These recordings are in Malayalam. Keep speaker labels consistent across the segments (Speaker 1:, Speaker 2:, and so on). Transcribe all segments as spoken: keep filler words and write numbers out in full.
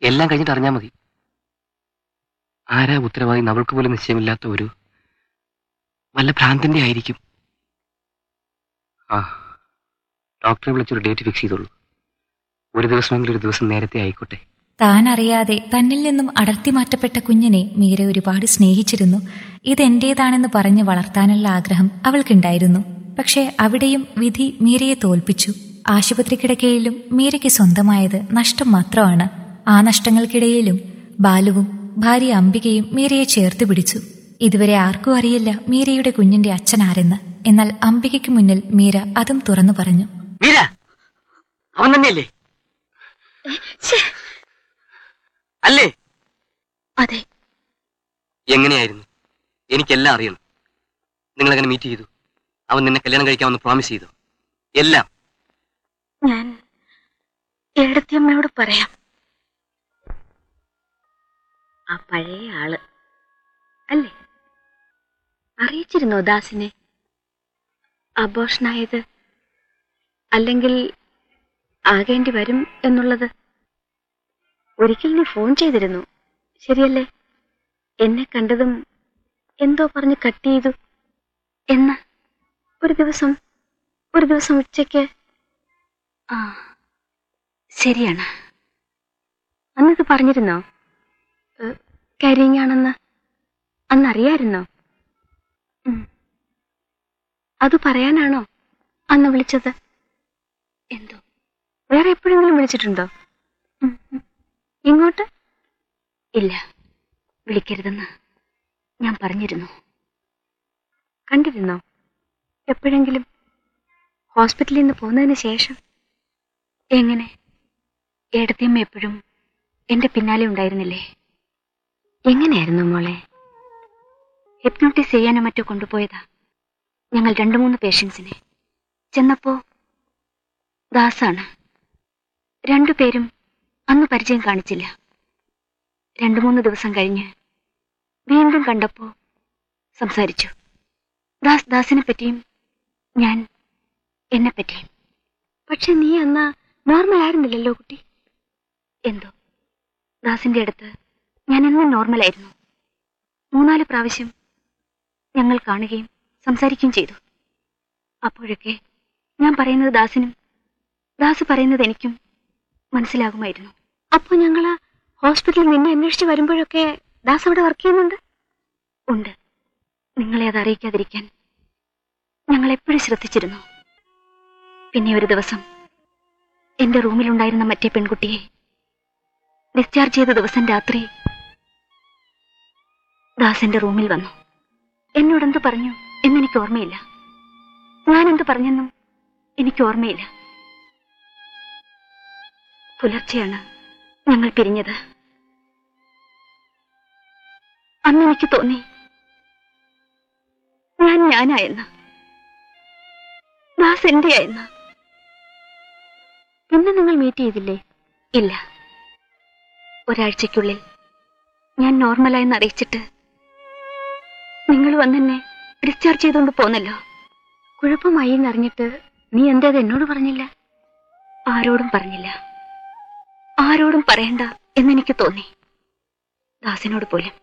Speaker 1: എല്ലാം കഴിഞ്ഞിട്ട് അറിഞ്ഞാൽ മതി. ആരാ ഉത്തരവാദി അവൾക്ക് പോലും നിശ്ചയമില്ലാത്ത ഒരു വല്ല ഭ്രാന്തിന്റെ ആയിരിക്കും. ആ ഡോക്ടറെ വിളിച്ചൊരു ഡേറ്റ് ഫിക്സ് ചെയ്തോളൂ. ഒരു ദിവസമെങ്കിലും ഒരു ദിവസം നേരത്തെ ആയിക്കോട്ടെ.
Speaker 2: താൻ അറിയാതെ തന്നിൽ നിന്നും അടർത്തി മാറ്റപ്പെട്ട കുഞ്ഞിനെ മീര ഒരുപാട് സ്നേഹിച്ചിരുന്നു. ഇതെന്റേതാണെന്ന് പറഞ്ഞ് വളർത്താനുള്ള ആഗ്രഹം അവൾക്കുണ്ടായിരുന്നു. പക്ഷേ അവിടെയും വിധി മീരയെ തോൽപ്പിച്ചു. ആശുപത്രി കിടക്കയിലും മീരയ്ക്ക് സ്വന്തമായത് നഷ്ടം മാത്രമാണ്. ആ നഷ്ടങ്ങൾക്കിടയിലും ബാലുവും ഭാര്യ അംബികയും മീരയെ ചേർത്ത് പിടിച്ചു. ഇതുവരെ ആർക്കും അറിയില്ല മീരയുടെ കുഞ്ഞിന്റെ അച്ഛൻ ആരെന്ന്. എന്നാൽ അംബികയ്ക്ക് മുന്നിൽ മീര അതും തുറന്നു പറഞ്ഞു.
Speaker 1: മീര, അവൻ തന്നെയല്ലേ? അല്ലേ?
Speaker 3: അതെ.
Speaker 1: എങ്ങനെയായിരുന്നു? എനിക്കെല്ലാം അറിയണം. നിങ്ങളെങ്ങനെ മീറ്റ് ചെയ്തു? അവൻ നിന്നെ കല്യാണം കഴിക്കാമെന്ന് പ്രോമിസ് ചെയ്തു? എല്ലാം
Speaker 3: ഞാൻ ഏടത്തിയമ്മയോട് പറയാം. ആ പഴയ ആള് അല്ലേ? അറിയിച്ചിരുന്നോ ദാസിനെ അബോഷനായത് അല്ലെങ്കിൽ ആകേണ്ടി വരും എന്നുള്ളത്? ഒരിക്കൽ നീ ഫോൺ ചെയ്തിരുന്നു, ശരിയല്ലേ? എന്നെ കണ്ടതും എന്തോ പറഞ്ഞ് കട്ട് ചെയ്തു എന്ന്. ഒരു ദിവസം ഒരു ദിവസം ഉച്ചയ്ക്ക്. ആ ശരിയാണ്. അന്നിത് പറഞ്ഞിരുന്നോ കരിങ്ങാണെന്ന്? അന്നറിയായിരുന്നോ? അത് പറയാനാണോ അന്ന് വിളിച്ചത്? എന്തോ വേറെ എപ്പോഴെങ്കിലും വിളിച്ചിട്ടുണ്ടോ ഇങ്ങോട്ട്? ഇല്ല, വിളിക്കരുതെന്ന് ഞാൻ പറഞ്ഞിരുന്നു. കണ്ടിരുന്നോ എപ്പോഴെങ്കിലും ഹോസ്പിറ്റലിൽ നിന്ന് പോകുന്നതിന് ശേഷം? എങ്ങനെ? ഏടത്തിയമ്മ എപ്പോഴും എന്റെ പിന്നാലെ ഉണ്ടായിരുന്നില്ലേ? എങ്ങനെയായിരുന്നു മോളെ? ഹിപ്നോട്ടിസ് ചെയ്യാനോ മറ്റോ കൊണ്ടുപോയതാ ഞങ്ങൾ രണ്ടു മൂന്ന് പേഷ്യൻസിനെ. ചെന്നപ്പോ ദാസാണ്. രണ്ടുപേരും അന്ന് പരിചയം കാണിച്ചില്ല. രണ്ടു മൂന്ന് ദിവസം കഴിഞ്ഞ് വീണ്ടും കണ്ടപ്പോ സംസാരിച്ചു. ദാസ് ദാസിനെ പറ്റിയും ഞാൻ എന്നെ പറ്റിയും. പക്ഷെ നീ അന്ന് നോർമൽ ആയിരുന്നില്ലല്ലോ കുട്ടി. എന്തോ ദാസിന്റെ അടുത്ത് ഞാൻ എന്നും നോർമലായിരുന്നു. മൂന്നാല് പ്രാവശ്യം ഞങ്ങൾ കാണുകയും സംസാരിക്കുകയും ചെയ്തു. അപ്പോഴൊക്കെ ഞാൻ പറയുന്നത് ദാസിനും ദാസ് പറയുന്നത് എനിക്കും മനസ്സിലാകുമായിരുന്നു. അപ്പോൾ ഞങ്ങൾ ഹോസ്പിറ്റലിൽ നിന്നെ അന്വേഷിച്ച് വരുമ്പോഴൊക്കെ ദാസ് അവിടെ വർക്ക് ചെയ്യുന്നുണ്ട്? ഉണ്ട്. നിങ്ങളെ അത് അറിയിക്കാതിരിക്കാൻ ഞങ്ങൾ എപ്പോഴും ശ്രദ്ധിച്ചിരുന്നു. പിന്നെ ഒരു ദിവസം എന്റെ റൂമിലുണ്ടായിരുന്ന മറ്റേ പെൺകുട്ടിയെ ഡിസ്ചാർജ് ചെയ്ത ദിവസം രാത്രി ദാസ് എന്റെ റൂമിൽ വന്നു. എന്നോടെന്ത് പറഞ്ഞു എന്നെനിക്ക് ഓർമ്മയില്ല. ഞാനെന്ത് പറഞ്ഞെന്നും എനിക്ക് ഓർമ്മയില്ല. പുലർച്ചെയാണ് ഞങ്ങൾ പിരിഞ്ഞത്. അന്ന് എനിക്ക് തോന്നി ഞാൻ ഞാനായെന്ന്, ദാസ് എന്റെയായെന്ന്. പിന്നെ നിങ്ങൾ മീറ്റ് ചെയ്തില്ലേ? ഇല്ല. ഒരാഴ്ചയ്ക്കുള്ളിൽ ഞാൻ നോർമലായെന്ന് അറിയിച്ചിട്ട് നിങ്ങൾ വന്നെന്നെ ഡിസ്ചാർജ് ചെയ്തുകൊണ്ട് പോന്നല്ലോ. കുഴപ്പമായി എന്നറിഞ്ഞിട്ട് നീ എന്താ എന്നോട് പറഞ്ഞില്ല? ആരോടും പറഞ്ഞില്ല. ആരോടും പറയണ്ട എന്നെനിക്ക് തോന്നി. ദാസിനോട് പോലും.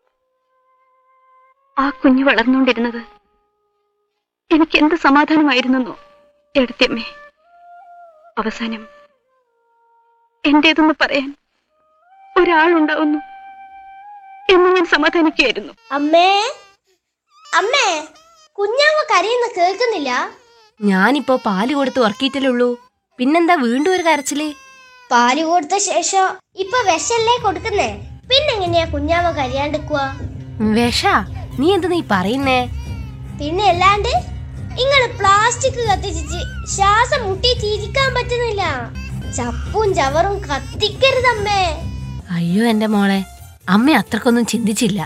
Speaker 3: ആ കുഞ്ഞു വളർന്നുകൊണ്ടിരുന്നത് എനിക്ക് എന്ത് സമാധാനമായിരുന്നോ എടുത്തമ്മേ. അവസാനം എന്റേതെന്ന് പറയാൻ ഒരാളുണ്ടാവുന്നു എന്ന് ഞാൻ സമാധാനിക്കുകയായിരുന്നു.
Speaker 4: അമ്മേ അമ്മേ, കുഞ്ഞാമ്മ കരയുന്ന കേൾക്കുന്നില്ല?
Speaker 5: ഞാനിപ്പോ പാല് കൊടുത്ത് ഉറക്കിയിട്ടല്ലുള്ളൂ. പിന്നെന്താ വീണ്ടും ഒരു കരച്ചില്?
Speaker 4: പാല് കൊടുത്ത ശേഷം ഇപ്പൊ വിഷല്ലേ കൊടുക്കുന്നേ, പിന്നെങ്ങനെയാ കുഞ്ഞാമ്മ കരയാണ്ടിക്കുക?
Speaker 5: വിഷ? നീ എന്ത് നീ പറയുന്നേ?
Speaker 4: പിന്നെ അല്ലാണ്ട് ഇങ്ങള് പ്ലാസ്റ്റിക് കത്തിച്ച് ശ്വാസം മുട്ടി തിരിക്കാൻ പറ്റുന്നില്ല. ചപ്പും ചവറും കത്തിക്കരുതമ്മേ.
Speaker 5: അയ്യോ എന്റെ മോളെ, അമ്മ അത്രക്കൊന്നും ചിന്തിച്ചില്ല.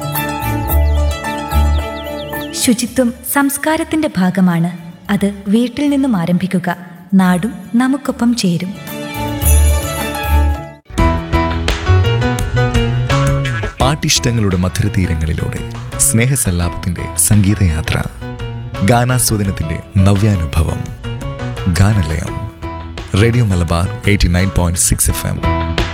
Speaker 2: ശുചിത്വം സംസ്കാരത്തിന്റെ ഭാഗമാണ്. അത് വീട്ടിൽ നിന്നും ആരംഭിക്കുക. നാടും നമുക്കൊപ്പം ചേരും.
Speaker 6: പാട്ടിഷ്ടങ്ങളുടെ മധുരതീരങ്ങളിലൂടെ സ്നേഹസല്ലാപത്തിന്റെ സംഗീതയാത്ര. ഗാനാസ്വാദനത്തിന്റെ നവ്യാനുഭവം. ഗാനലയം. Radio Malabar eighty nine point six F M.